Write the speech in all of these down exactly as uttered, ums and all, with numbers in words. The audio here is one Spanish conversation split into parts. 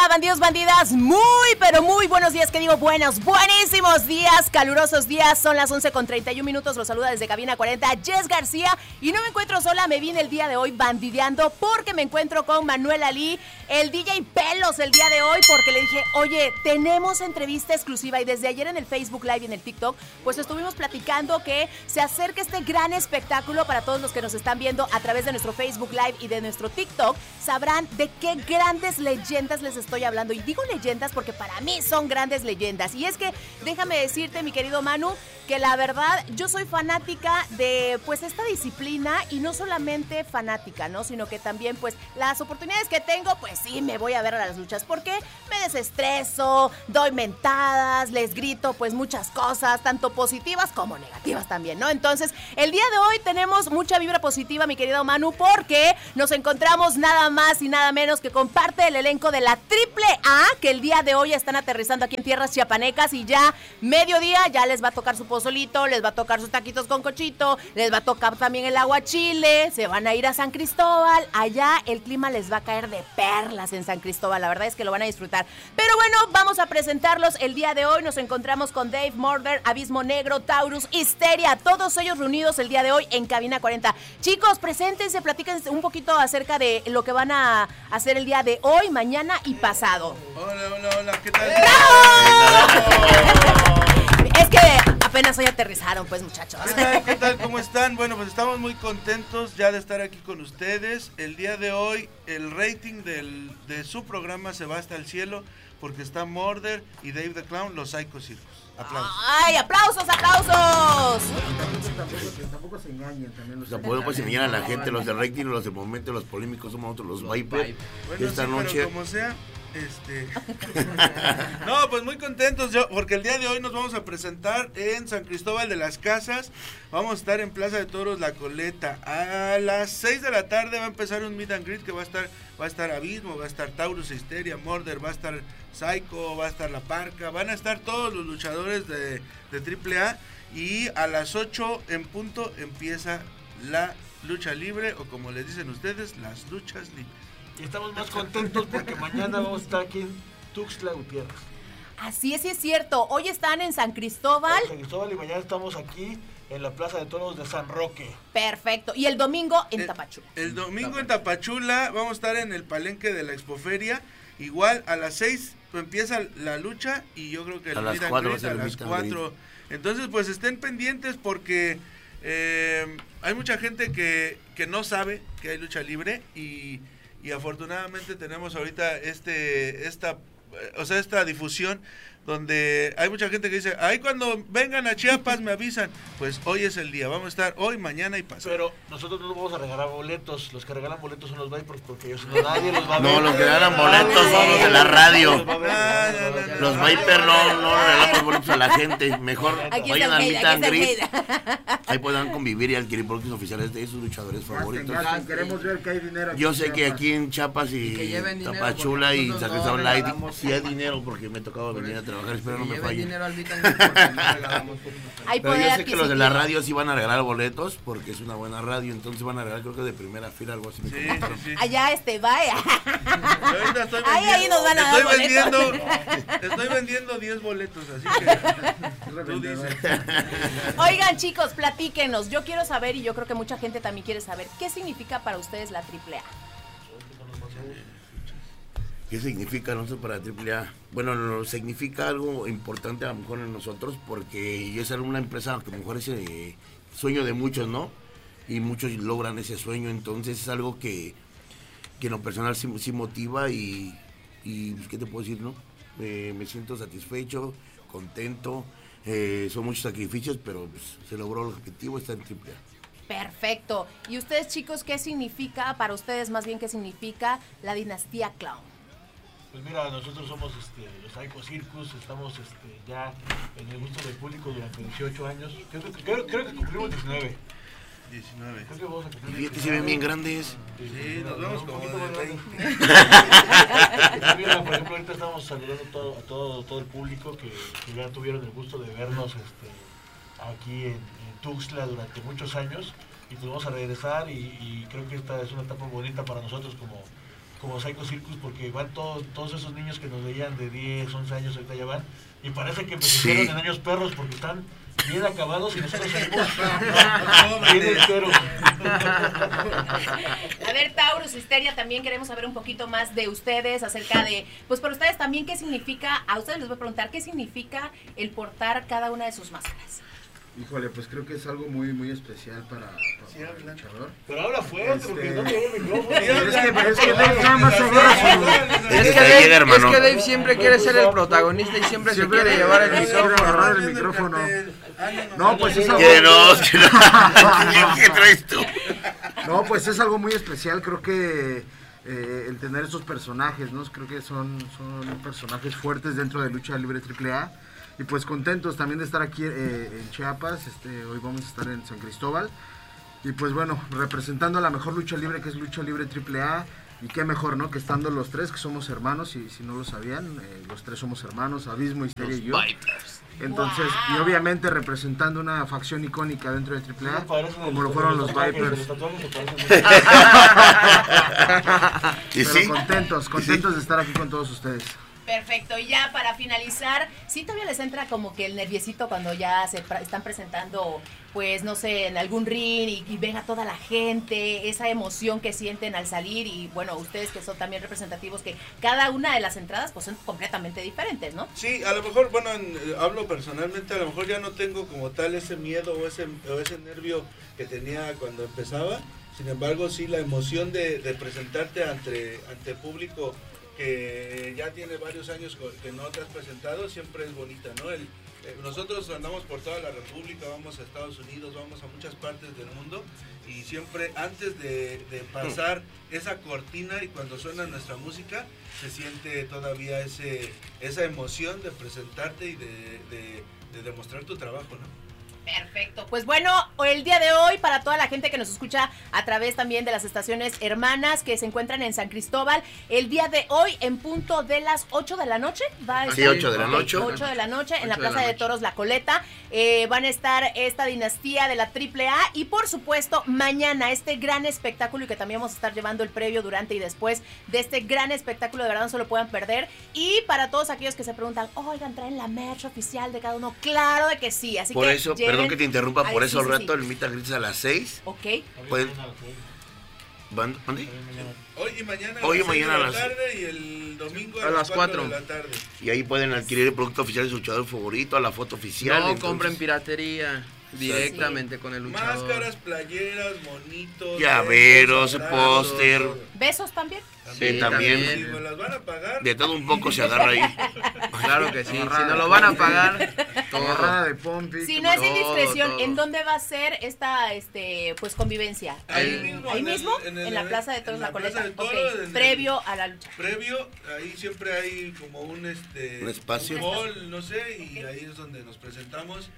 bandidos, bandidas, muy, pero muy buenos días, que digo buenos, buenísimos días, calurosos días, son las once con treinta y un minutos, los saluda desde Cabina cuarenta, Jess García, y no me encuentro sola, me vine el día de hoy bandideando, porque me encuentro con Manuel Ali, el D J Pelos el día de hoy, porque le dije, oye, tenemos entrevista exclusiva, y desde ayer en el Facebook Live y en el TikTok, pues estuvimos platicando que se acerca este gran espectáculo para todos los que nos están viendo a través de nuestro Facebook Live y de nuestro TikTok, sabrán de qué grandes leyendas les estoy hablando, y digo leyendas porque para mí son grandes leyendas, y es que déjame decirte, mi querido Manu, que la verdad yo soy fanática de pues esta disciplina, y no solamente fanática, ¿no? Sino que también pues las oportunidades que tengo, pues sí me voy a ver a las luchas, porque me desestreso, doy mentadas, les grito pues muchas cosas, tanto positivas como negativas también, ¿no? Entonces, el día de hoy tenemos mucha vibra positiva, mi querido Manu, porque nos encontramos nada más y nada menos que con parte del elenco de la Triple A, que el día de hoy están aterrizando aquí en tierras chiapanecas, y ya mediodía ya les va a tocar su pozolito, les va a tocar sus taquitos con cochito, les va a tocar también el aguachile, se van a ir a San Cristóbal, allá el clima les va a caer de perlas en San Cristóbal, la verdad es que lo van a disfrutar. Pero bueno, vamos a presentarlos el día de hoy, nos encontramos con Dave Murder, Abismo Negro, Taurus, Histeria, todos ellos reunidos el día de hoy en Cabina cuarenta. Chicos, preséntense, platíquense un poquito acerca de lo que van a hacer el día de hoy, mañana y pasado. Hola, hola, hola, ¿qué tal? Es que apenas hoy aterrizaron, pues, muchachos. ¿Qué tal? ¿Qué tal? ¿Cómo están? Bueno, pues estamos muy contentos ya de estar aquí con ustedes. El día de hoy el rating del, de su programa se va hasta el cielo, porque está Murder y Dave the Clown, los Psycho Circus. Aplausos. ¡Ay, aplausos, aplausos! Tampoco, tampoco se engañen también los. Tampoco pues se engañan a la gente, los de rating, los de momento, los polémicos, somos nosotros los Viper. Bueno, esta sí, noche. pero como sea, este... no, pues muy contentos yo, porque el día de hoy nos vamos a presentar en San Cristóbal de las Casas. Vamos a estar en Plaza de Toros La Coleta. A las seis de la tarde va a empezar un meet and greet que va a estar, va a estar Abismo, va a estar Taurus, Histeria, Murder, va a estar Psycho, va a estar La Parca, van a estar todos los luchadores de, de Triple A, y a las ocho en punto empieza la lucha libre, o como les dicen ustedes, las luchas libres. Y estamos más contentos porque mañana vamos a estar aquí en Tuxtla Gutiérrez. Así es, sí es cierto. Hoy están en San Cristóbal. San Cristóbal, y mañana estamos aquí en la Plaza de Toros de San Roque. Perfecto. Y el domingo en el, Tapachula. El domingo en Tapachula vamos a estar en el palenque de la Expoferia. Igual a las seis empieza la lucha, y yo creo que el a las cuatro a las cuatro. Entonces pues estén pendientes, porque eh, hay mucha gente que, que no sabe que hay lucha libre, y, y afortunadamente tenemos ahorita este esta o sea esta difusión, donde hay mucha gente que dice, ahí cuando vengan a Chiapas me avisan. Pues hoy es el día, vamos a estar hoy, mañana y pasado. Pero nosotros no vamos a regalar boletos, los que regalan boletos son los Vipers, porque ellos no, nadie los va a ver. No, los que regalan boletos son los de la radio. No, no, no, no, Los no, Viper no, no, no regalamos boletos a la gente. Mejor Aquí vayan está al el meet hate, and aquí greet. está el hate. Ahí podrán convivir y adquirir productos oficiales de sus luchadores favoritos. Gasten, queremos ver que hay dinero aquí. Yo sé que aquí en Chiapas y, y Tapachula y San Cristóbal Light sí hay dinero, porque me tocaba venir a trabajar, espero no me falle. Hay Pero poder yo sé que los de la adquisitivo. radio sí van a regalar boletos, porque es una buena radio, entonces van a regalar, creo que de primera fila, algo así. Me Sí, comentaron. sí, sí. Allá este, vaya. Yo ahorita estoy Ahí, ahí nos van a dar estoy vendiendo, boletos. estoy vendiendo diez boletos, así que tú dices. Oigan, chicos, platíquenos. Yo quiero saber, y yo creo que mucha gente también quiere saber, ¿qué significa para ustedes la Triple A? ¿Qué significa nosotros para Triple A? Bueno, no, significa algo importante a lo mejor en nosotros, porque es una empresa que a lo mejor es el sueño de muchos, ¿no? Y muchos logran ese sueño, entonces es algo que, que en lo personal sí, sí motiva, y, y ¿qué te puedo decir, no? Eh, me siento satisfecho, contento, eh, son muchos sacrificios, pero pues, se logró el objetivo, está en Triple A. Perfecto. ¿Y ustedes, chicos, qué significa, para ustedes más bien, qué significa la dinastía Clown? Pues mira, nosotros somos este, los Psycho Circus, estamos este, ya en el gusto del público durante dieciocho años. Creo, creo, creo que cumplimos diecinueve. diecinueve. Creo que vamos a cumplir. Y fíjate, se ven bien grandes. Sí, nos vemos un como poquito de más veinte. grandes. Mira, por ejemplo, ahorita estamos saludando todo, a todo, todo el público que, que ya tuvieron el gusto de vernos este, aquí en, en Tuxtla durante muchos años, y pues vamos a regresar, y, y creo que esta es una etapa bonita para nosotros como como Psycho Circus, porque van todos, todos esos niños que nos veían de diez, once años, ahorita ya van, y parece que envejecieron Sí. en años perros, porque están bien acabados y nosotros salimos bien enteros. A ver, Taurus, Histeria, también queremos saber un poquito más de ustedes acerca de, pues para ustedes también, ¿qué significa? A ustedes les voy a preguntar, ¿qué significa el portar cada una de sus máscaras? Híjole, pues creo que es algo muy muy especial para, para, Sí, para el habla. luchador. Pero habla fuerte, Este- porque no te oye el micrófono. Es que, pero es que Dave nada más se agarra su... Es Es que que, Dave Dave, llega, hermano. es que Dave siempre quiere ser el protagonista y siempre, Siempre se quiere llevar el quiere micrófono. agarrar el micrófono. No, pues es algo... Que no, que no. ¿Qué traes tú? No, pues es algo muy especial, creo que eh, el tener esos personajes, ¿no? Creo que son, son personajes fuertes dentro de Lucha Libre triple A. Y pues contentos también de estar aquí eh, en Chiapas, este, hoy vamos a estar en San Cristóbal. Y pues bueno, representando a la mejor lucha libre que es Lucha Libre triple A. Y qué mejor, ¿no? Que estando los tres, que somos hermanos, y si no lo sabían, eh, los tres somos hermanos, Abismo, Histeria y yo. Entonces, Wow. y obviamente representando una facción icónica dentro de triple A, Me parecen como el- lo fueron los tatuajes, Vipers. Los tatuajes se parecen ¿Y Pero sí? contentos, contentos de estar aquí con todos ustedes. Perfecto, y ya para finalizar, sí todavía les entra como que el nerviosito cuando ya se pra- están presentando, pues no sé, en algún ring y, y ven a toda la gente, esa emoción que sienten al salir y bueno, ustedes que son también representativos, que cada una de las entradas pues son completamente diferentes, ¿no? Sí, a lo mejor, bueno, en- eh, hablo personalmente, a lo mejor ya no tengo como tal ese miedo o ese, o ese nervio que tenía cuando empezaba. Sin embargo, sí, la emoción de, de presentarte ante, ante público que ya tiene varios años co- que no te has presentado, siempre es bonita, ¿no? El, eh, nosotros andamos por toda la República, vamos a Estados Unidos, vamos a muchas partes del mundo y siempre antes de, de pasar esa cortina y cuando suena nuestra música, se siente todavía ese esa emoción de presentarte y de, de, de demostrar tu trabajo, ¿no? Perfecto, pues bueno, el día de hoy para toda la gente que nos escucha a través también de las estaciones hermanas que se encuentran en San Cristóbal, el día de hoy en punto de las ocho de la noche, va a Sí, estar- ocho de la ok, noche. ocho de la noche en la ocho de Plaza la de noche. Toros La Coleta, eh, van a estar esta dinastía de la triple A y por supuesto mañana este gran espectáculo y que también vamos a estar llevando el previo, durante y después de este gran espectáculo, de verdad no se lo puedan perder. Y para todos aquellos que se preguntan, oigan, ¿traen la merch oficial de cada uno? Claro de que sí, así Por que eso, lleven- perdón que te interrumpa, Ay, por sí, eso al sí, rato sí. el Meet and Greet es a las seis. Ok, Pues- ¿Van- ¿Dónde? Hoy y mañana Hoy y a las seis mañana de a la las- tarde y el domingo a, A las las cuatro cuatro. de la tarde. Y ahí pueden adquirir el producto oficial de su luchador favorito, la foto oficial. No entonces- compren piratería directamente con el luchador. Máscaras, playeras, monitos, Llaveros, besos, abrazos, póster. todo. ¿besos también? Sí, también. Si me las van a pagar, De todo un poco se agarra ahí. Claro que sí, si nos lo van a pagar, todo. Agarrada de Pompi. Si no es Todo, indiscreción, todo. ¿en dónde va a ser esta este pues convivencia? ahí el- mismo. Ahí en el- mismo, en en, el- la Plaza de Toros en La la Coleta. Plaza de Toros, Ok, en el- previo a la lucha. Previo, ahí siempre hay como un este Un espacio. un hall, no sé, y ahí es donde nos presentamos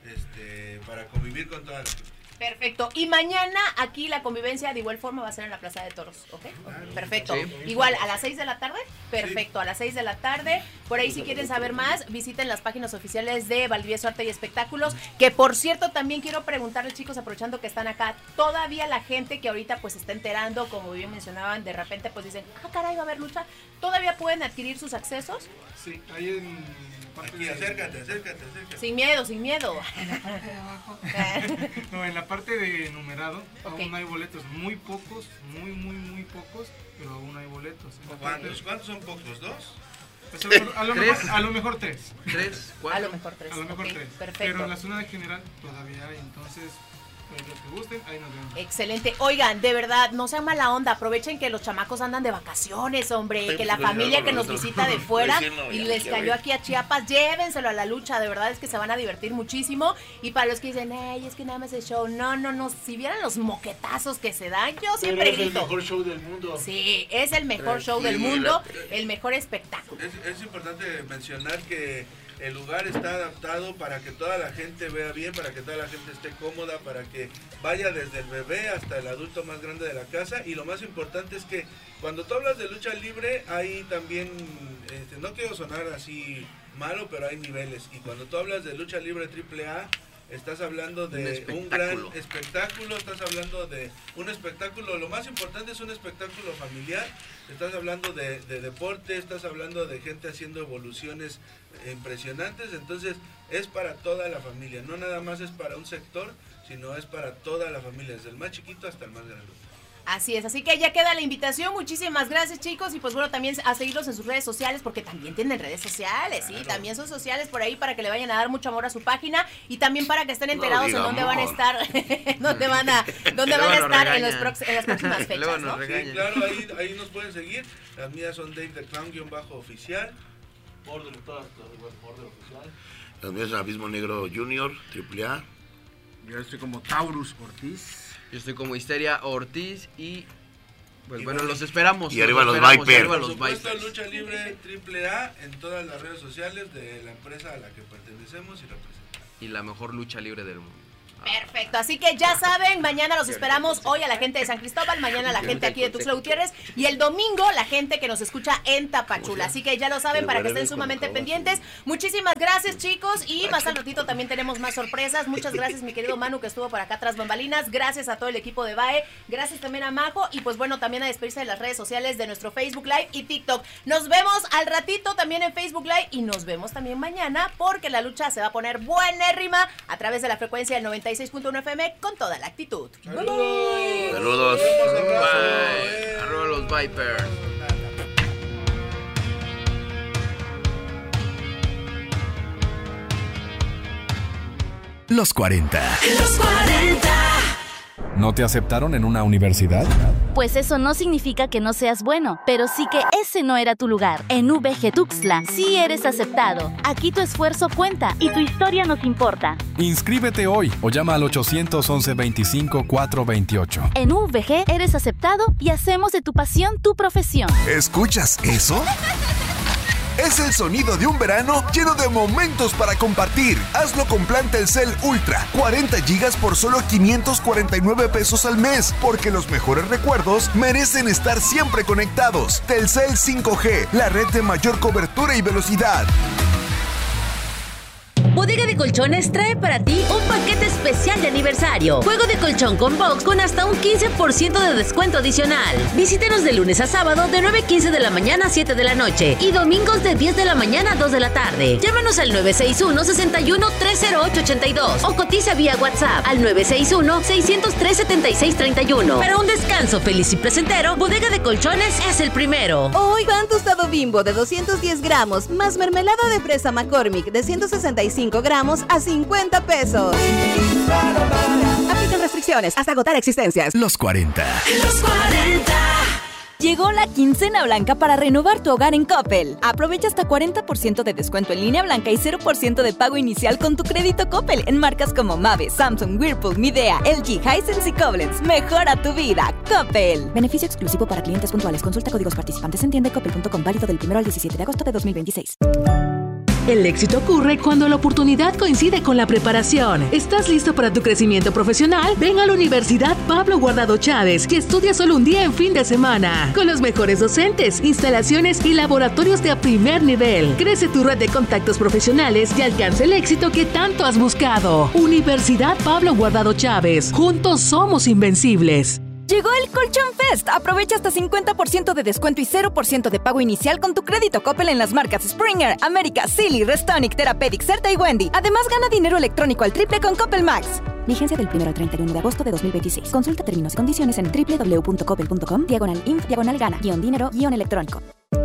este para convivir con toda la gente. Perfecto. Y mañana aquí la convivencia de igual forma va a ser en la Plaza de Toros, ¿ok? Perfecto. Sí. Igual a las seis de la tarde. Perfecto, a las seis de la tarde. Por ahí si quieren saber más, visiten las páginas oficiales de Valdivieso Arte y Espectáculos, que por cierto también quiero preguntarles, chicos, aprovechando que están acá, todavía la gente que ahorita pues está enterando, como bien mencionaban, de repente pues dicen, ah, caray, va a haber lucha, ¿todavía pueden adquirir sus accesos? Sí, ahí en parte Aquí, de- acércate, acércate, acércate. Sin miedo, sin miedo. en la parte de abajo. No, en la parte de numerado Ok. aún hay boletos, muy pocos, muy, muy, muy pocos, pero aún hay boletos. En la parte- ¿Cuántos? ¿Cuántos son pocos? ¿Dos? Pues a, lo mejor, a, lo Tres. mejor, a lo mejor tres. Tres, A cuatro. lo mejor tres. A lo mejor ok, tres. Perfecto. Pero en la zona de general todavía hay, entonces, pues los que gusten, ahí nos vemos. Excelente. Oigan, de verdad, no sean mala onda. Aprovechen que los chamacos andan de vacaciones, hombre. Sí, Que la pues, familia no, que no, nos no. visita de fuera Sí, no, y ya les quiero cayó ir. aquí a Chiapas, llévenselo a la lucha. De verdad es que se van a divertir muchísimo. Y para los que dicen, ay, es que nada más es show. No, no, no. Si vieran los moquetazos que se dan, yo siempre Pero es el grito. mejor show del mundo. Sí, es el mejor show del mundo, el mejor espectáculo. Es, es importante mencionar que el lugar está adaptado para que toda la gente vea bien, para que toda la gente esté cómoda, para que vaya desde el bebé hasta el adulto más grande de la casa. Y lo más importante es que cuando tú hablas de lucha libre, hay también, este, no quiero sonar así malo, pero hay niveles. Y cuando tú hablas de lucha libre triple A, estás hablando de un, un gran espectáculo, estás hablando de un espectáculo, lo más importante es un espectáculo familiar, estás hablando de, de deporte, estás hablando de gente haciendo evoluciones impresionantes, entonces es para toda la familia, no nada más es para un sector, sino es para toda la familia, desde el más chiquito hasta el más grande. Así es, así que ya queda la invitación, muchísimas gracias chicos y pues bueno también a seguirlos en sus redes sociales porque también tienen redes sociales, sí, claro. También son sociales por ahí para que le vayan a dar mucho amor a su página y también para que estén enterados no, en dónde amor. van a estar, dónde van a, dónde van a estar en, los prox- en las próximas fechas, ¿no? Sí, claro, ahí, ahí nos pueden seguir, las mías son Dave the Clown-oficial, Border, todas, Border oficial. Las mías son Abismo Negro Junior, triple A. Yo estoy como Taurus Ortiz. Yo estoy como Histeria Ortiz y pues y bueno, bueno, los esperamos. Y arriba los Vipers. Por supuesto, Lucha Libre triple A en todas las redes sociales de la empresa a la que pertenecemos y representamos. Y la mejor lucha libre del mundo. Perfecto, así que ya saben, mañana los esperamos, hoy a la gente de San Cristóbal, mañana a la gente aquí de Tuxtla Gutiérrez y el domingo la gente que nos escucha en Tapachula, así que ya lo saben para que estén sumamente pendientes. Muchísimas gracias chicos y más al ratito también tenemos más sorpresas. Muchas gracias mi querido Manu que estuvo por acá tras bambalinas, gracias a todo el equipo de B A E, gracias también a Majo y pues bueno también a despedirse de las redes sociales de nuestro Facebook Live y TikTok. Nos vemos al ratito también en Facebook Live y nos vemos también mañana porque la lucha se va a poner buenérrima a través de la frecuencia del noventa y seis punto uno F M con toda la actitud. ¡Saludos! Saludos. Bye. Arriba los Vipers. Los cuarenta. Los cuarenta. ¿No te aceptaron en una universidad? Pues eso no significa que no seas bueno, pero sí que ese no era tu lugar. En V G Tuxtla sí eres aceptado. Aquí tu esfuerzo cuenta y tu historia nos importa. Inscríbete hoy o llama al ochocientos once veinticinco cuatrocientos veintiocho. En V G eres aceptado y hacemos de tu pasión tu profesión. ¿Escuchas eso? Es el sonido de un verano lleno de momentos para compartir. Hazlo con plan Telcel Ultra. cuarenta gigas por solo quinientos cuarenta y nueve pesos al mes. Porque los mejores recuerdos merecen estar siempre conectados. Telcel cinco G, la red de mayor cobertura y velocidad. Bodega de Colchones trae para ti un paquete especial de aniversario. Juego de colchón con box con hasta un quince por ciento de descuento adicional. Visítenos de lunes a sábado de nueve quince de la mañana a siete de la noche y domingos de diez de la mañana a dos de la tarde. Llámanos al nueve seis uno, seis uno, tres cero ocho ocho dos o cotiza vía WhatsApp al nueve seis uno, seis cero tres, siete seis tres uno. Para un descanso feliz y placentero, Bodega de Colchones es el primero. Hoy pan tostado Bimbo de doscientos diez gramos más mermelada de fresa McCormick de ciento sesenta y cinco gramos a cincuenta pesos. Aplican restricciones hasta agotar existencias. Los cuarenta. Los cuarenta. Llegó la quincena blanca para renovar tu hogar en Coppel. Aprovecha hasta cuarenta por ciento de descuento en línea blanca y cero por ciento de pago inicial con tu crédito Coppel en marcas como Mave, Samsung, Whirlpool, Midea, L G, Hisense y Koblenz. Mejora tu vida, Coppel. Beneficio exclusivo para clientes puntuales. Consulta códigos participantes en tienda coppel punto com, válido del primero al diecisiete de agosto de dos mil veintiséis. El éxito ocurre cuando la oportunidad coincide con la preparación. ¿Estás listo para tu crecimiento profesional? Ven a la Universidad Pablo Guardado Chávez y estudia solo un día en fin de semana. Con los mejores docentes, instalaciones y laboratorios de primer nivel. Crece tu red de contactos profesionales y alcanza el éxito que tanto has buscado. Universidad Pablo Guardado Chávez. Juntos somos invencibles. Llegó el Colchón Fest. Aprovecha hasta cincuenta por ciento de descuento y cero por ciento de pago inicial con tu crédito Coppel en las marcas Springer, América, Silly, Restonic, Therapeutic, Certa y Wendy. Además, gana dinero electrónico al triple con Coppel Max. Vigencia del primero al treinta y uno de agosto de dos mil veintiséis. Consulta términos y condiciones en doble u doble u doble u punto coppel punto com, diagonal inf, diagonal gana, guión dinero, guión electrónico.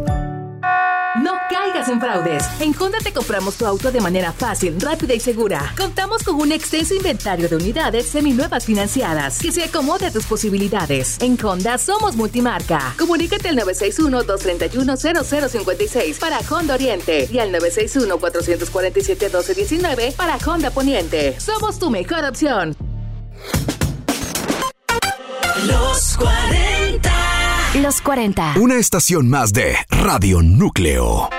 No caigas en fraudes. En Honda te compramos tu auto de manera fácil, rápida y segura. Contamos con un extenso inventario de unidades seminuevas financiadas que se acomode a tus posibilidades. En Honda somos multimarca. Comunícate al nueve seis uno, dos tres uno, cero cero cinco seis para Honda Oriente y al nueve seis uno, cuatro cuatro siete, uno dos uno nueve para Honda Poniente. Somos tu mejor opción. Los cuarenta. Los cuarenta. Una estación más de Radio Núcleo.